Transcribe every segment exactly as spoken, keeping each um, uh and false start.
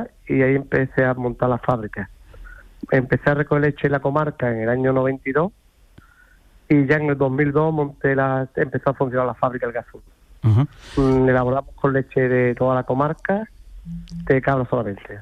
comarca y ahí empecé a montar la fábrica. Empecé a recoger leche en la comarca en el año noventa y dos y ya en el dos mil dos monté la, empezó a funcionar la fábrica del Gazul. Uh-huh. Elaboramos con leche de toda la comarca, de cabra solamente.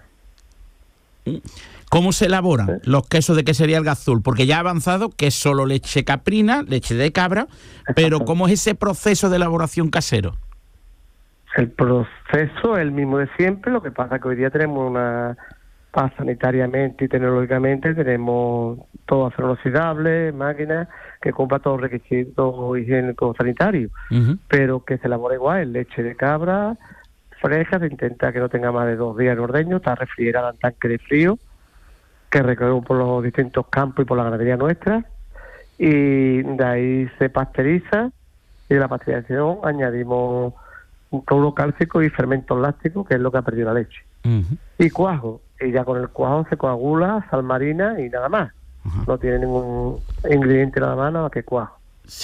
¿Cómo se elaboran ¿Sí? los quesos de quesería El Gazul? Porque ya ha avanzado que es solo leche caprina, leche de cabra, pero ¿cómo es ese proceso de elaboración casero? El proceso es el mismo de siempre, lo que pasa es que hoy día tenemos una paz sanitariamente y tecnológicamente, tenemos todo acero inoxidable, máquinas que cumpla todos los requisitos higiénicos sanitarios, uh-huh. pero que se elabora igual, leche de cabra fresca, se intenta que no tenga más de dos días en ordeño, está refrigerada en tanque de frío, que recorremos por los distintos campos y por la ganadería nuestra, y de ahí se pasteuriza, y de la pasteurización añadimos un cloro cálcico y fermentos lácticos, que es lo que ha perdido la leche. Uh-huh. Y cuajo, y ya con el cuajo se coagula, sal marina y nada más. Uh-huh. No tiene ningún ingrediente nada más, nada que cuajo.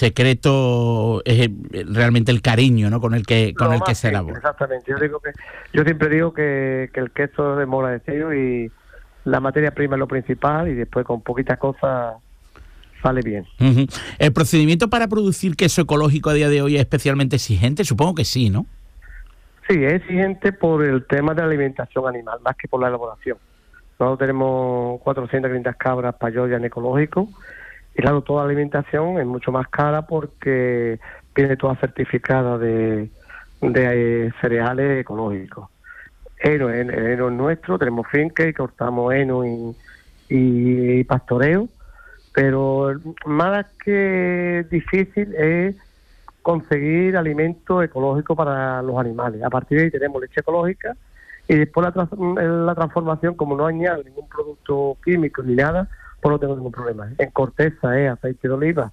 Secreto es realmente el cariño, ¿no?, con el que con el que se elabora. Exactamente. Yo digo que yo siempre digo que, que el queso es de mola de sello y la materia prima es lo principal y después con poquitas cosas sale bien. Uh-huh. ¿El procedimiento para producir queso ecológico a día de hoy es especialmente exigente? Supongo que sí, ¿no? Sí, es exigente por el tema de la alimentación animal, más que por la elaboración. Nosotros tenemos cuatrocientas quinientas cabras payollas en ecológico, y claro, toda la alimentación es mucho más cara porque viene toda certificada de, de eh, cereales ecológicos. Heno, el heno es nuestro, tenemos finca y cortamos heno y, y, y pastoreo, pero más que difícil es conseguir alimento ecológico para los animales. A partir de ahí tenemos leche ecológica y después la, trans- la transformación, como no añade ningún producto químico ni nada, pues no tengo ningún problema. En corteza es aceite de oliva,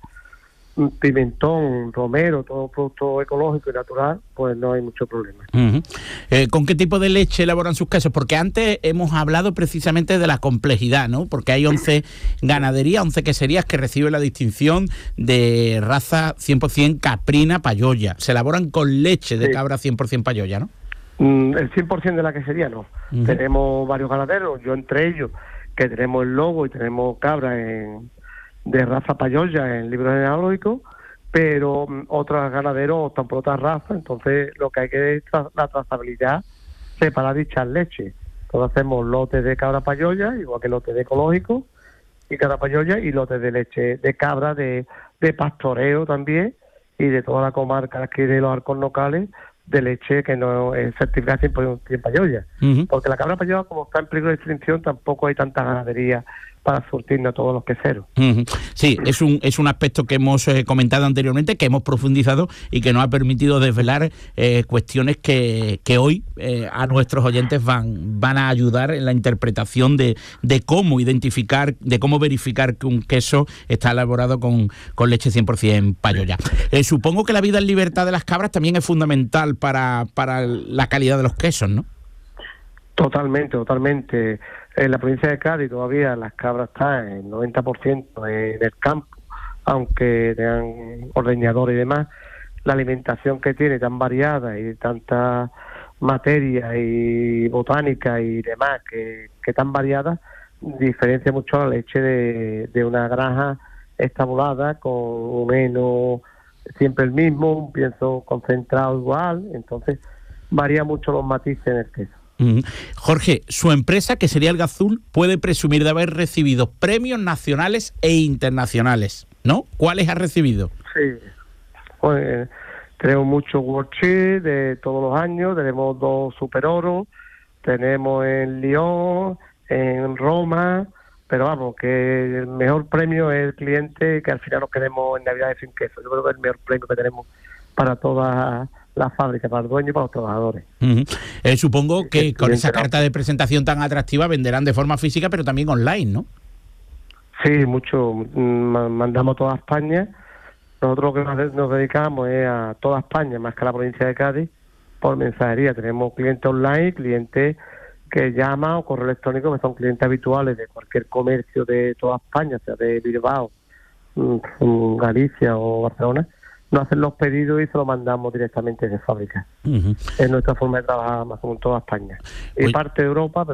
pimentón, romero, todo producto ecológico y natural, pues no hay mucho problema. Uh-huh. Eh, ¿Con qué tipo de leche elaboran sus quesos? Porque antes hemos hablado precisamente de la complejidad, ¿no? Porque hay once ganaderías, once queserías que reciben la distinción de raza cien por ciento caprina payolla. Se elaboran con leche de sí. cabra cien por ciento payolla, ¿no? Mm, el cien por ciento de la quesería no. Uh-huh. Tenemos varios ganaderos, yo entre ellos, que tenemos el lobo y tenemos cabra en... de raza payolla en libros genealógicos, pero um, otros ganaderos optan por otras razas, entonces lo que hay que es tra- la trazabilidad separar dichas leches. Entonces hacemos lotes de cabra payolla, igual que lotes de ecológico y cabra payolla, y lotes de leche de cabra de, de pastoreo también, y de toda la comarca aquí de los arcos locales, de leche que no es certificada cien por ciento payolla. Uh-huh. Porque la cabra payolla, como está en peligro de extinción, tampoco hay tanta ganadería para surtirnos a todos los queseros. Uh-huh. Sí, es un es un aspecto que hemos eh, comentado anteriormente, que hemos profundizado y que nos ha permitido desvelar eh, cuestiones que, que hoy eh, a nuestros oyentes van van a ayudar en la interpretación de, de cómo identificar, de cómo verificar que un queso está elaborado con, con leche cien por ciento payolla. Eh, supongo que la vida en libertad de las cabras también es fundamental para, para la calidad de los quesos, ¿no? Totalmente, totalmente. En la provincia de Cádiz todavía las cabras están en noventa por ciento en el campo, aunque tengan ordeñador y demás. La alimentación que tiene tan variada y tanta materia y botánica y demás que, que tan variada, diferencia mucho la leche de, de una granja estabulada con un heno siempre el mismo, un pienso concentrado igual, entonces varía mucho los matices en el queso. Mm. Jorge, su empresa, que sería El Gazul, puede presumir de haber recibido premios nacionales e internacionales, ¿no? ¿Cuáles ha recibido? Sí, pues tenemos muchos World Chip de todos los años, tenemos dos Super Oro, tenemos en Lyon, en Roma, pero vamos, que el mejor premio es el cliente, que al final nos queremos en Navidad de Fin Queso. Yo creo que es el mejor premio que tenemos para todas la fábrica, para el dueño y para los trabajadores. Uh-huh. Eh, supongo que con esa carta de presentación tan atractiva venderán de forma física, pero también online, ¿no? Sí, mucho. Mandamos a toda España. Nosotros lo que nos dedicamos es a toda España, más que a la provincia de Cádiz, por mensajería. Tenemos clientes online, clientes que llaman o correo electrónico, que son clientes habituales de cualquier comercio de toda España, sea de Bilbao, Galicia o Barcelona. Nos hacen los pedidos y se los mandamos directamente de fábrica. Uh-huh. Es nuestra forma de trabajar más o menos en toda España. Y Oye. parte de Europa, pero